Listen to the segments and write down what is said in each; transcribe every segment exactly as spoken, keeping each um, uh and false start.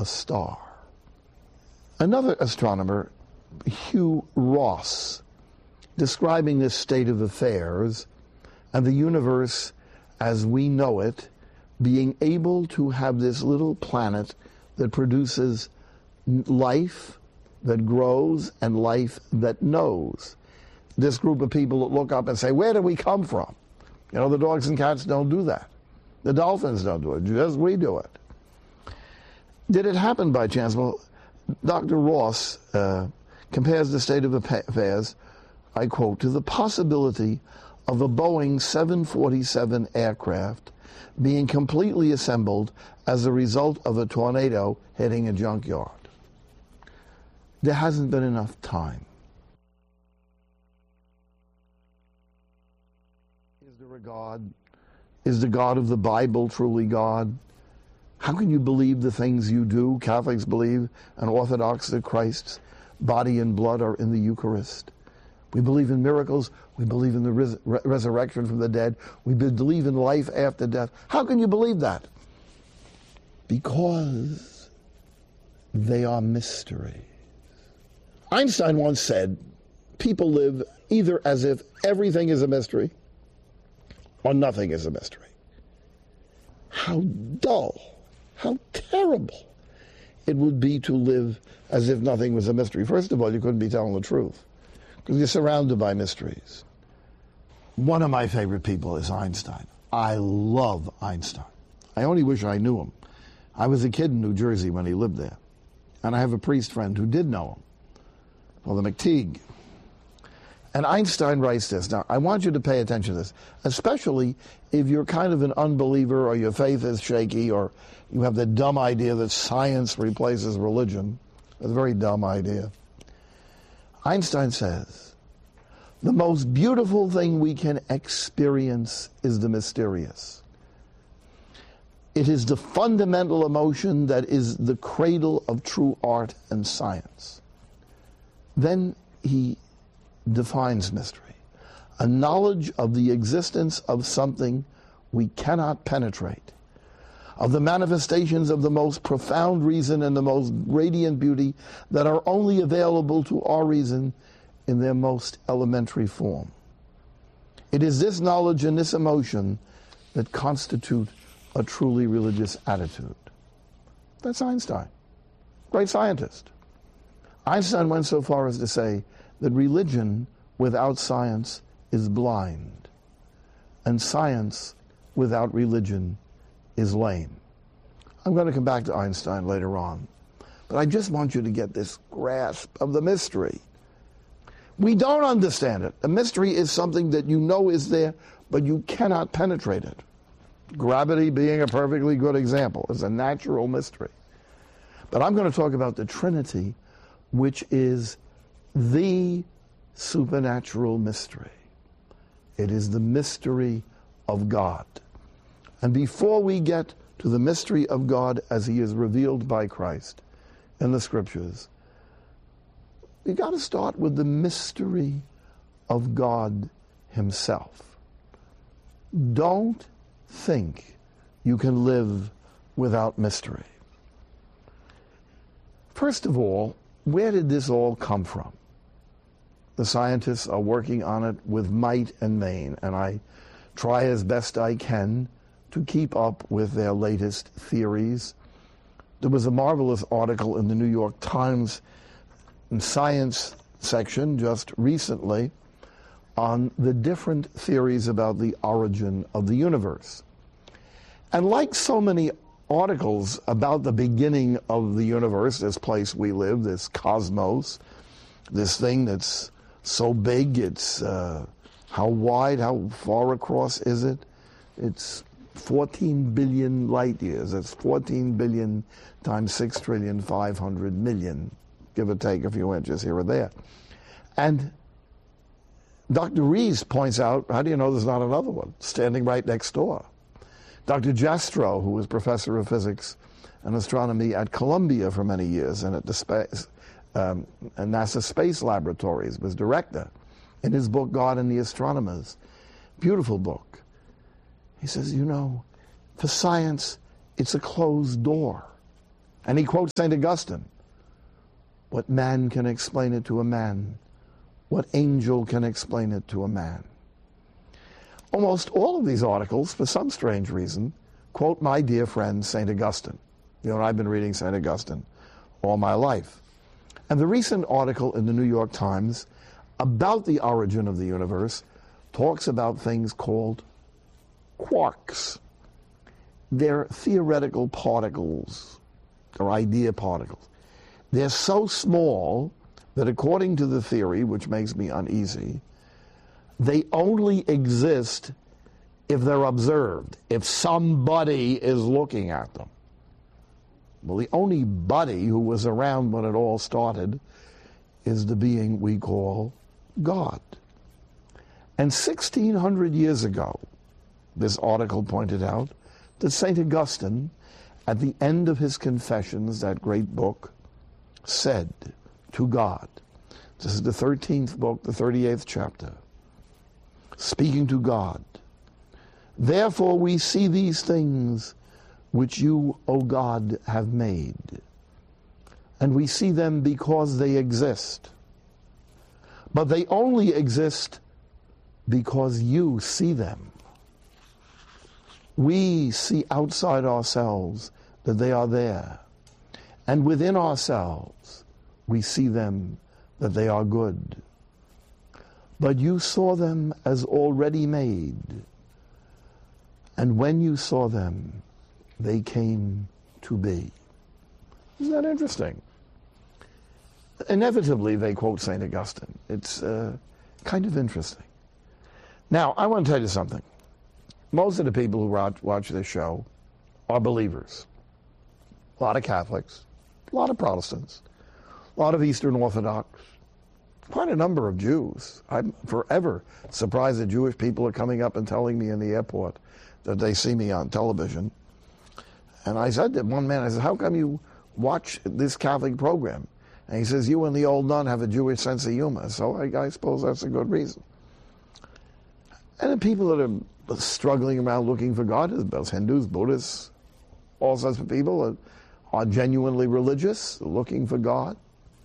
a star. Another astronomer, Hugh Ross, describing this state of affairs and the universe as we know it, being able to have this little planet that produces life that grows and life that knows. This group of people that look up and say, where did we come from? You know, the dogs and cats don't do that. The dolphins don't do it, just we do it. Did it happen by chance? Well, Doctor Ross uh, compares the state of affairs, I quote, to the possibility of a Boeing seven forty-seven aircraft being completely assembled as a result of a tornado hitting a junkyard. There hasn't been enough time. Is there a God? Is the God of the Bible truly God? How can you believe the things you do? Catholics believe, and Orthodox, that Christ's body and blood are in the Eucharist. We believe in miracles. We believe in the res resurrection from the dead. We believe in life after death. How can you believe that? Because they are mysteries. Einstein once said, people live either as if everything is a mystery or nothing is a mystery. How dull, how terrible it would be to live as if nothing was a mystery. First of all, you couldn't be telling the truth, because you're surrounded by mysteries. One of my favorite people is Einstein. I love Einstein. I only wish I knew him. I was a kid in New Jersey when he lived there, and I have a priest friend who did know him, Father McTeague. And Einstein writes this. Now, I want you to pay attention to this, especially if you're kind of an unbeliever or your faith is shaky or you have the dumb idea that science replaces religion. It's a very dumb idea. Einstein says, the most beautiful thing we can experience is the mysterious. It is the fundamental emotion that is the cradle of true art and science. Then he defines mystery, a knowledge of the existence of something we cannot penetrate, of the manifestations of the most profound reason and the most radiant beauty that are only available to our reason in their most elementary form. It is this knowledge and this emotion that constitute a truly religious attitude. That's Einstein, great scientist. Einstein went so far as to say that religion without science is blind, and science without religion is lame. I'm going to come back to Einstein later on, but I just want you to get this grasp of the mystery. We don't understand it. A mystery is something that you know is there, but you cannot penetrate it. Gravity being a perfectly good example is a natural mystery. But I'm going to talk about the Trinity, which is the supernatural mystery. It is the mystery of God. And before we get to the mystery of God as he is revealed by Christ in the Scriptures, we got to start with the mystery of God himself. Don't think you can live without mystery. First of all, where did this all come from? The scientists are working on it with might and main, and I try as best I can to keep up with their latest theories. There was a marvelous article in the New York Times in Science section just recently on the different theories about the origin of the universe. And like so many articles about the beginning of the universe, this place we live, this cosmos, this thing that's so big, it's uh, how wide, how far across is it? It's fourteen billion light years. It's fourteen billion times six trillion five hundred million, give or take a few inches here or there. And Doctor Rees points out, how do you know there's not another one standing right next door? Doctor Jastrow, who was professor of physics and astronomy at Columbia for many years and at the space, um, NASA Space Laboratories, was director, in his book, God and the Astronomers. Beautiful book. He says, you know, for science, it's a closed door. And he quotes Saint Augustine. What man can explain it to a man? What angel can explain it to a man? Almost all of these articles, for some strange reason, quote my dear friend Saint Augustine. You know, I've been reading Saint Augustine all my life. And the recent article in the New York Times about the origin of the universe talks about things called quarks. They're theoretical particles, or idea particles. They're so small that according to the theory, which makes me uneasy, they only exist if they're observed, if somebody is looking at them. Well, the only buddy who was around when it all started is the being we call God. And sixteen hundred years ago, this article pointed out that Saint Augustine, at the end of his Confessions, that great book, said to God, this is the thirteenth book, the thirty-eighth chapter, speaking to God, therefore we see these things which you, O God, have made, and we see them because they exist. But they only exist because you see them. We see outside ourselves that they are there, and within ourselves we see them that they are good. But you saw them as already made, and when you saw them, they came to be. Isn't that interesting? Inevitably, they quote Saint Augustine. It's uh, kind of interesting. Now, I want to tell you something. Most of the people who watch, watch this show are believers. A lot of Catholics, a lot of Protestants, a lot of Eastern Orthodox, quite a number of Jews. I'm forever surprised that Jewish people are coming up and telling me in the airport that they see me on television. And I said to one man, I said, how come you watch this Catholic program? And he says, you and the old nun have a Jewish sense of humor. So I, I suppose that's a good reason. And the people that are struggling around looking for God, those Hindus, Buddhists, all sorts of people are, are genuinely religious, looking for God.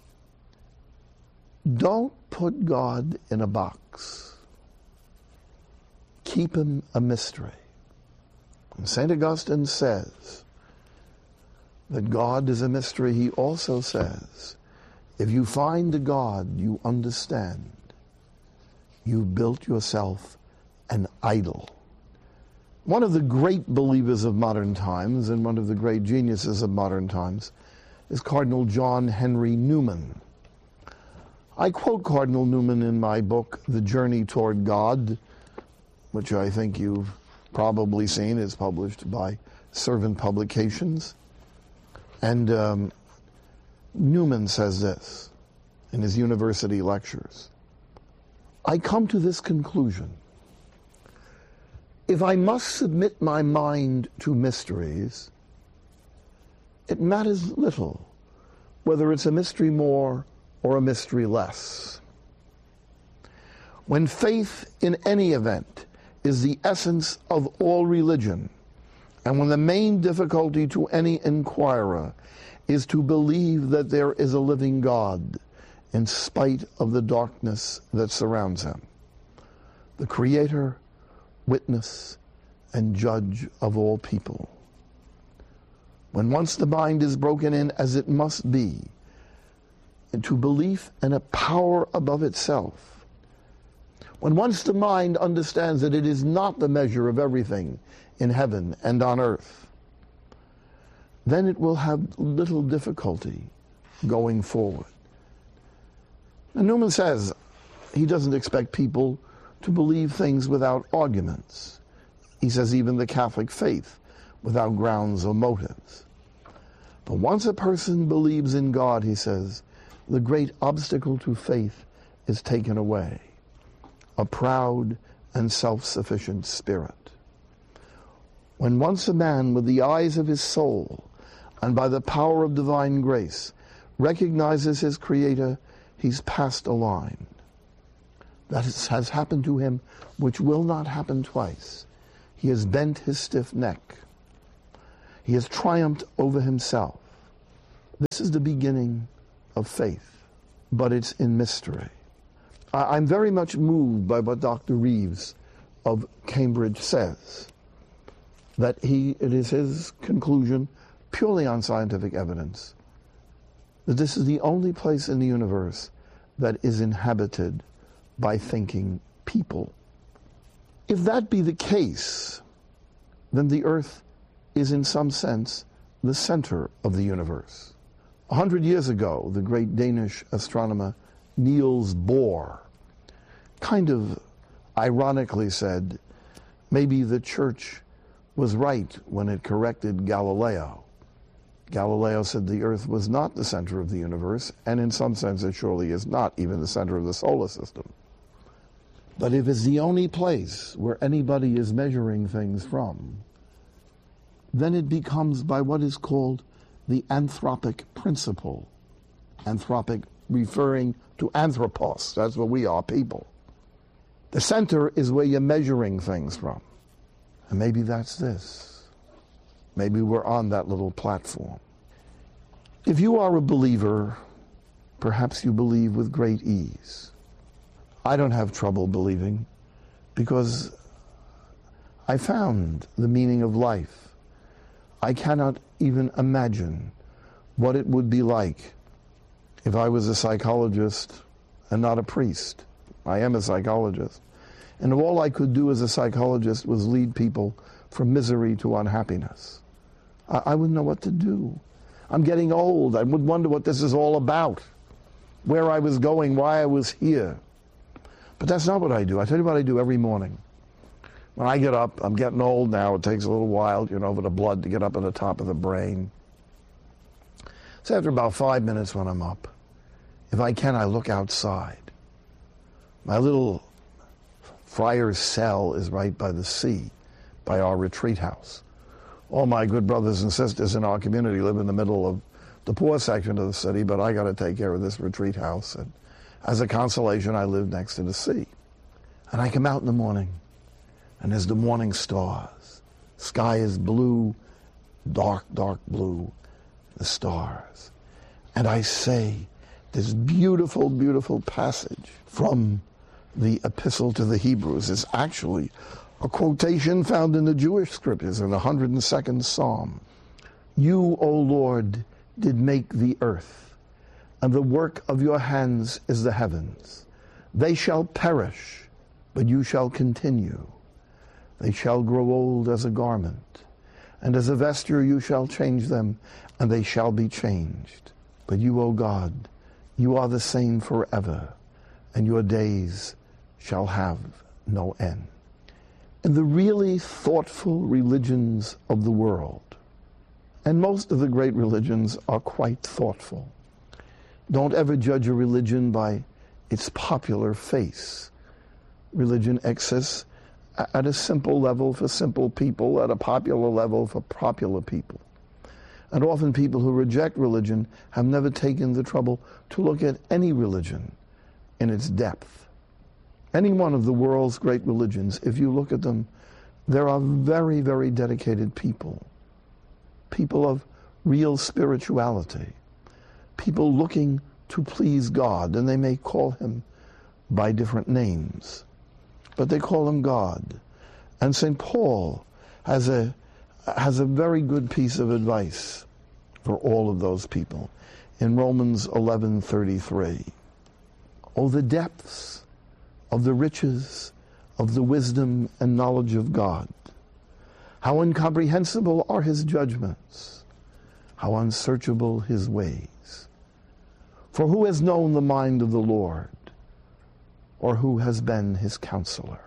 Don't put God in a box. Keep him a mystery. And Saint Augustine says that God is a mystery. He also says, if you find a God you understand, you've built yourself an idol. One of the great believers of modern times and one of the great geniuses of modern times is Cardinal John Henry Newman. I quote Cardinal Newman in my book, The Journey Toward God, which I think you've probably seen. It's published by Servant Publications. And um, Newman says this in his university lectures. I come to this conclusion. If I must submit my mind to mysteries, it matters little whether it's a mystery more or a mystery less. When faith in any event is the essence of all religion, and when the main difficulty to any inquirer is to believe that there is a living God in spite of the darkness that surrounds him, the Creator, witness, and judge of all people. When once the mind is broken in, as it must be, into belief and a power above itself, when once the mind understands that it is not the measure of everything in heaven and on earth, then it will have little difficulty going forward. And Newman says he doesn't expect people to believe things without arguments. He says even the Catholic faith without grounds or motives. But once a person believes in God, he says, the great obstacle to faith is taken away, a proud and self-sufficient spirit. When once a man with the eyes of his soul and by the power of divine grace recognizes his Creator, he's passed a line. That has happened to him, which will not happen twice. He has bent his stiff neck. He has triumphed over himself. This is the beginning of faith, but it's in mystery. I'm very much moved by what Doctor Reeves of Cambridge says, that he, it is his conclusion, purely on scientific evidence, that this is the only place in the universe that is inhabited by thinking people. If that be the case, then the earth is in some sense the center of the universe. A hundred years ago, the great Danish astronomer Niels Bohr kind of ironically said, maybe the church was right when it corrected Galileo. Galileo said the earth was not the center of the universe, and in some sense it surely is not even the center of the solar system. But if it's the only place where anybody is measuring things from, then it becomes by what is called the anthropic principle. Anthropic referring to anthropos, that's what we are, people. The center is where you're measuring things from. And maybe that's this. Maybe we're on that little platform. If you are a believer, perhaps you believe with great ease. I don't have trouble believing because I found the meaning of life. I cannot even imagine what it would be like if I was a psychologist and not a priest. I am a psychologist. And all I could do as a psychologist was lead people from misery to unhappiness. I, I wouldn't know what to do. I'm getting old. I would wonder what this is all about, where I was going, why I was here. But that's not what I do. I tell you what I do every morning. When I get up, I'm getting old now. It takes a little while, you know, for the blood to get up at the top of the brain. So after about five minutes when I'm up, if I can, I look outside. My little friar's cell is right by the sea, by our retreat house. All my good brothers and sisters in our community live in the middle of the poor section of the city, but I got to take care of this retreat house. And as a consolation, I live next to the sea. And I come out in the morning, and there's the morning stars. Sky is blue, dark, dark blue, the stars. And I say this beautiful, beautiful passage from the Epistle to the Hebrews. Is actually a quotation found in the Jewish scriptures in the one hundred second Psalm. You, O Lord, did make the earth, and the work of your hands is the heavens. They shall perish, but you shall continue. They shall grow old as a garment, and as a vesture you shall change them, and they shall be changed. But you, O God, you are the same forever, and your days shall have no end. And the really thoughtful religions of the world, and most of the great religions are quite thoughtful. Don't ever judge a religion by its popular face. Religion exists at a simple level for simple people, at a popular level for popular people. And often people who reject religion have never taken the trouble to look at any religion in its depth. Any one of the world's great religions, if you look at them, there are very, very dedicated people. People of real spirituality. People looking to please God, and they may call him by different names, but they call him God. And Saint Paul has a, has a very good piece of advice for all of those people in Romans eleven thirty-three. Oh, the depths of the riches of the wisdom and knowledge of God. How incomprehensible are his judgments, how unsearchable his ways. For who has known the mind of the Lord, or who has been his counselor?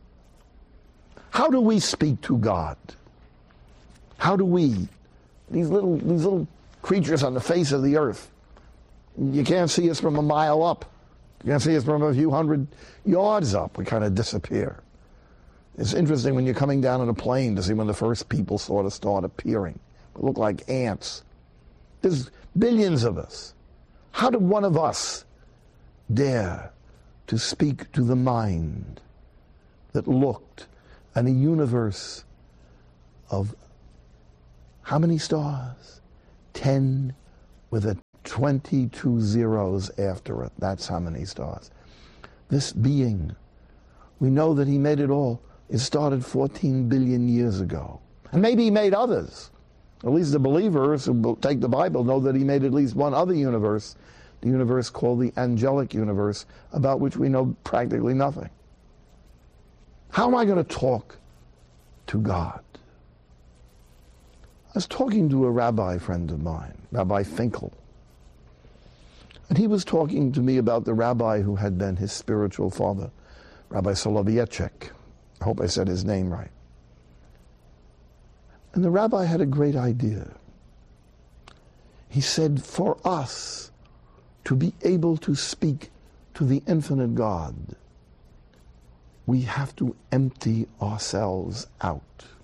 How do we speak to God? How do we, these little, these little creatures on the face of the earth, you can't see us from a mile up. You can see us from a few hundred yards up. We kind of disappear. It's interesting when you're coming down on a plane to see when the first people sort of start appearing. We look like ants. There's billions of us. How did one of us dare to speak to the mind that looked at a universe of how many stars? Ten with a twenty-two zeros after it. That's how many stars. This being, we know that he made it all. It started fourteen billion years ago. And maybe he made others. At least the believers who take the Bible know that he made at least one other universe, the universe called the angelic universe, about which we know practically nothing. How am I going to talk to God? I was talking to a rabbi friend of mine, Rabbi Finkel. And he was talking to me about the rabbi who had been his spiritual father, Rabbi Soloveitchik. I hope I said his name right. And the rabbi had a great idea. He said, for us to be able to speak to the infinite God, we have to empty ourselves out.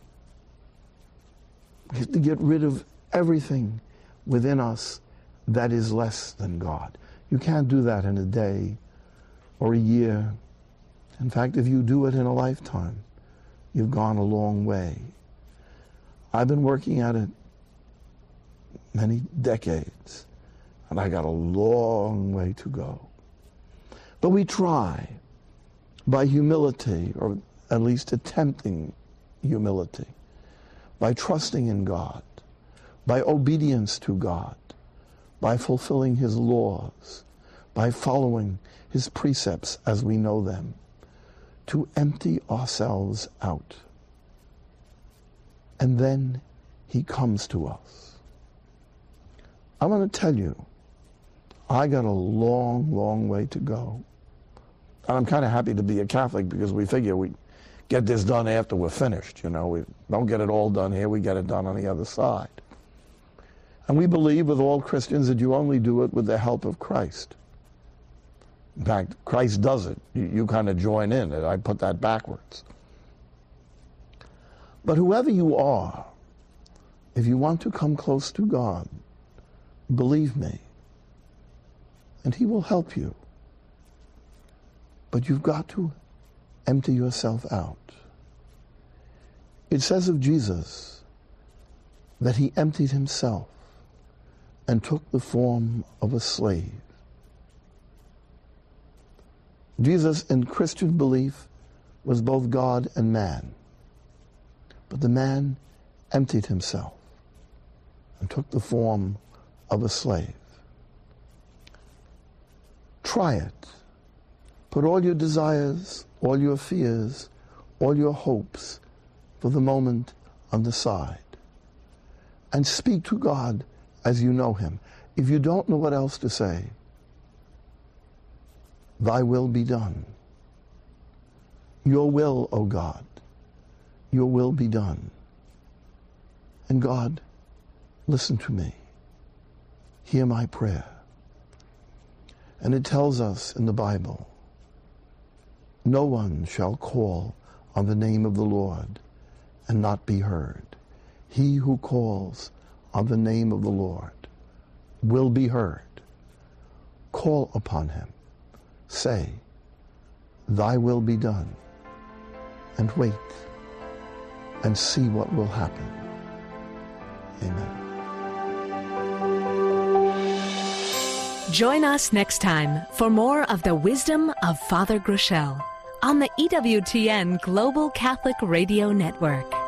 We have to get rid of everything within us that is less than God. You can't do that in a day or a year. In fact, if you do it in a lifetime, you've gone a long way. I've been working at it many decades, and I got a long way to go. But we try by humility, or at least attempting humility, by trusting in God, by obedience to God, by fulfilling his laws, by following his precepts as we know them, to empty ourselves out. And then he comes to us. I'm going to tell you, I got a long, long way to go. And I'm kind of happy to be a Catholic because we figure we get this done after we're finished. You know, we don't get it all done here, we get it done on the other side. And we believe with all Christians that you only do it with the help of Christ. In fact, Christ does it. You, you kind of join in. I put that backwards. But whoever you are, if you want to come close to God, believe me, and he will help you. But you've got to empty yourself out. It says of Jesus that he emptied himself and took the form of a slave. Jesus, in Christian belief, was both God and man. But the man emptied himself and took the form of a slave. Try it. Put all your desires, all your fears, all your hopes for the moment on the side. And speak to God as you know him. If you don't know what else to say, thy will be done. Your will, O God, your will be done. And God, listen to me. Hear my prayer. And it tells us in the Bible, no one shall call on the name of the Lord and not be heard. He who calls on the name of the Lord will be heard. Call upon him. Say, thy will be done. And wait and see what will happen. Amen. Join us next time for more of the wisdom of Father Groeschel on the E W T N Global Catholic Radio Network.